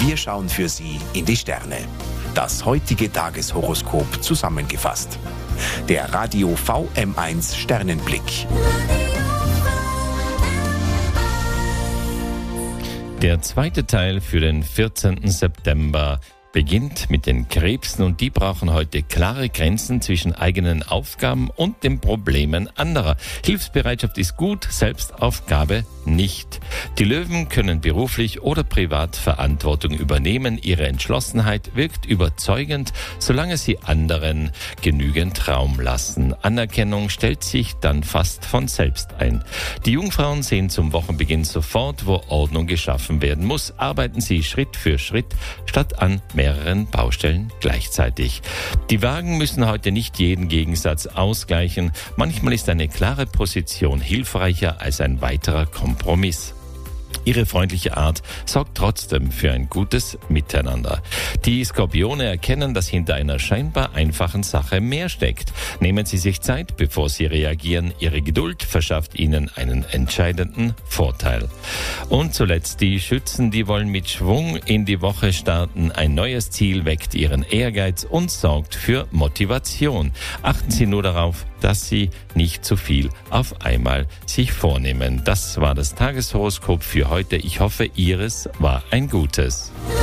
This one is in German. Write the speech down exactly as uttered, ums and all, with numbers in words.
Wir schauen für Sie in die Sterne. Das heutige Tageshoroskop zusammengefasst. Der Radio V M eins Sternenblick. Der zweite Teil für den vierzehnten September beginnt mit den Krebsen und die brauchen heute klare Grenzen zwischen eigenen Aufgaben und den Problemen anderer. Hilfsbereitschaft ist gut, Selbstaufgabe nicht. Die Löwen können beruflich oder privat Verantwortung übernehmen. Ihre Entschlossenheit wirkt überzeugend, solange sie anderen genügend Raum lassen. Anerkennung stellt sich dann fast von selbst ein. Die Jungfrauen sehen zum Wochenbeginn sofort, wo Ordnung geschaffen werden muss. Arbeiten sie Schritt für Schritt statt an mehreren Baustellen gleichzeitig. Die Wagen müssen heute nicht jeden Gegensatz ausgleichen. Manchmal ist eine klare Position hilfreicher als ein weiterer Kompromiss. Ihre freundliche Art sorgt trotzdem für ein gutes Miteinander. Die Skorpione erkennen, dass hinter einer scheinbar einfachen Sache mehr steckt. Nehmen Sie sich Zeit, bevor Sie reagieren. Ihre Geduld verschafft Ihnen einen entscheidenden Vorteil. Und zuletzt die Schützen, die wollen mit Schwung in die Woche starten. Ein neues Ziel weckt Ihren Ehrgeiz und sorgt für Motivation. Achten Sie nur darauf, dass Sie nicht zu viel auf einmal sich vornehmen. Das war das Tageshoroskop für heute. Ich hoffe, Ihres war ein gutes.